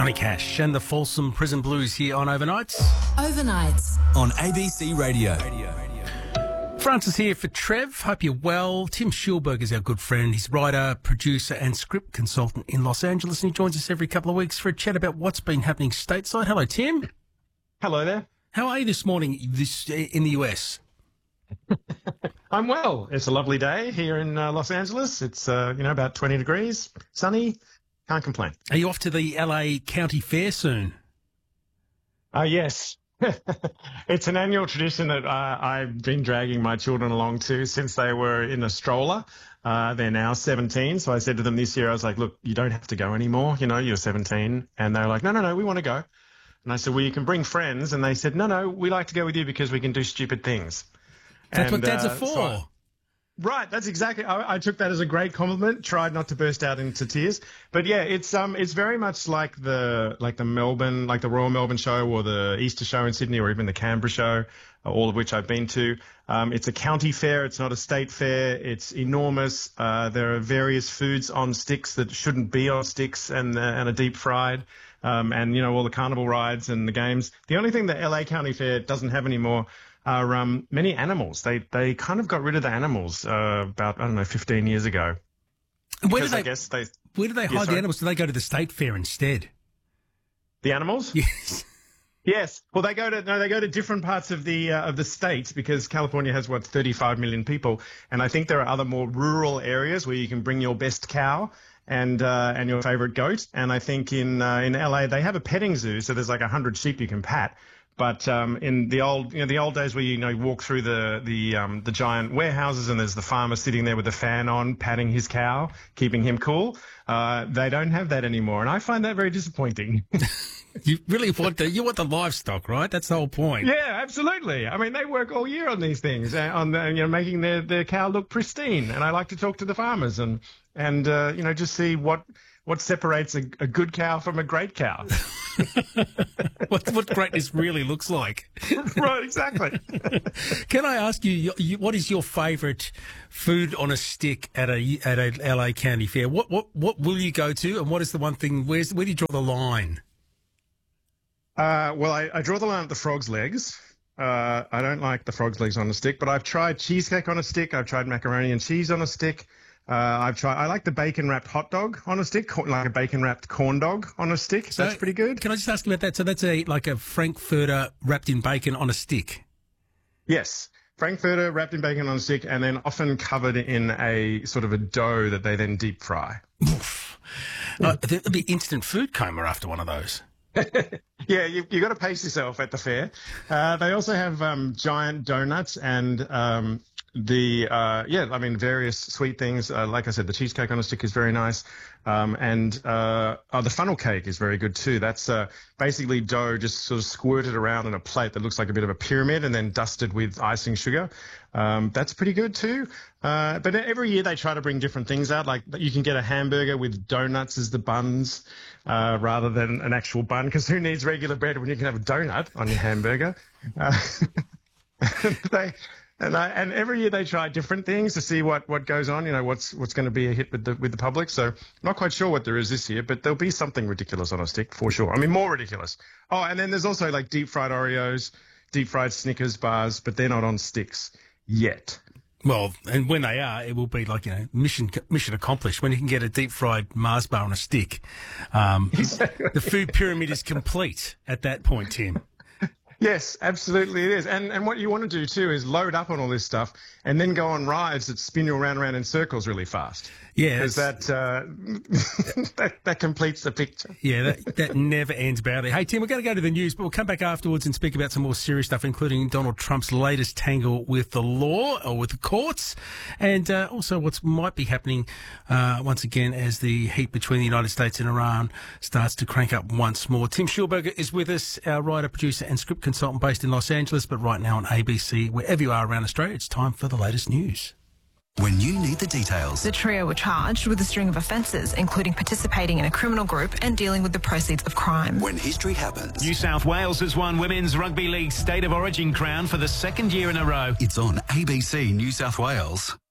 Johnny Cash and the Folsom Prison Blues here on Overnights. Overnights on ABC Radio. Francis here for Trev. Hope you're well. Tim Schulberg is our good friend. He's writer, producer and script consultant in Los Angeles, and he joins us every couple of weeks for a chat about what's been happening stateside. Hello, Tim. Hello there. How are you this morning in the US? I'm well. It's a lovely day here in Los Angeles. It's, about 20 degrees, sunny. Can't complain. Are you off to the LA County Fair soon? Yes. It's an annual tradition that I've been dragging my children along to since they were in a stroller. They're now 17. So I said to them this year, I was like, look, you don't have to go anymore. You're 17. And they were like, no, we want to go. And I said, well, you can bring friends. And they said, no, we like to go with you because we can do stupid things. That's what dads are for. Right, that's exactly. I took that as a great compliment. Tried not to burst out into tears, but yeah, it's very much like the Melbourne, like the Royal Melbourne Show or the Easter Show in Sydney or even the Canberra Show, all of which I've been to. It's a county fair. It's not a state fair. It's enormous. There are various foods on sticks that shouldn't be on sticks and are deep fried. And all the carnival rides and the games. The only thing the LA County Fair doesn't have anymore are many animals. They kind of got rid of the animals about 15 years ago. Where do they hide the animals? Do they go to the state fair instead? The animals? Yes. Yes. Well, they go to different parts of the state because California has 35 million people, and I think there are other more rural areas where you can bring your best cow and your favorite goat. And I think in LA they have a petting zoo, so there's like 100 sheep you can pat. But in the old days where you walk through the giant warehouses and there's the farmer sitting there with the fan on, patting his cow, keeping him cool, they don't have that anymore, and I find that very disappointing. You really want the livestock, right? That's the whole point. Yeah, absolutely. I mean, they work all year on these things, making their cow look pristine. And I like to talk to the farmers and just see what separates a good cow from a great cow. what greatness really looks like. Right, exactly. Can I ask you, what is your favourite food on a stick at a LA County Fair? What will you go to, and what is the one thing? Where do you draw the line? Well, I draw the line at the frog's legs. I don't like the frog's legs on a stick, but I've tried cheesecake on a stick. I've tried macaroni and cheese on a stick. I like the bacon-wrapped hot dog on a stick, like a bacon-wrapped corn dog on a stick. So that's pretty good. Can I just ask about that? So that's like a Frankfurter wrapped in bacon on a stick? Yes. Frankfurter wrapped in bacon on a stick and then often covered in a sort of a dough that they then deep fry. There'll be instant food coma after one of those. Yeah, you got to pace yourself at the fair. They also have giant donuts and various sweet things. Like I said, the cheesecake on a stick is very nice. And the funnel cake is very good too. That's basically dough just sort of squirted around in a plate that looks like a bit of a pyramid and then dusted with icing sugar. That's pretty good too. But every year they try to bring different things out. Like you can get a hamburger with donuts as the buns rather than an actual bun, because who needs regular bread when you can have a donut on your hamburger? And every year they try different things to see what goes on, what's going to be a hit with the public. So I'm not quite sure what there is this year, but there'll be something ridiculous on a stick for sure. I mean, more ridiculous. Oh, and then there's also like deep fried Oreos, deep fried Snickers bars, but they're not on sticks yet. Well, and when they are, it will be like, mission accomplished. When you can get a deep fried Mars bar on a stick, exactly. The food pyramid is complete at that point, Tim. Yes, absolutely it is. And what you want to do too is load up on all this stuff and then go on rides that spin you around in circles really fast. Yeah. Because that completes the picture. Yeah, that never ends badly. Hey, Tim, we're going to go to the news, but we'll come back afterwards and speak about some more serious stuff, including Donald Trump's latest tangle with the law or with the courts, and also what might be happening once again as the heat between the United States and Iran starts to crank up once more. Tim Schulberger is with us, our writer, producer and script consultant based in Los Angeles, but right now on ABC, wherever you are around Australia, it's time for the latest news. When you need the details. The trio were charged with a string of offences, including participating in a criminal group and dealing with the proceeds of crime. When history happens. New South Wales has won Women's Rugby League State of Origin crown for the second year in a row. It's on ABC New South Wales.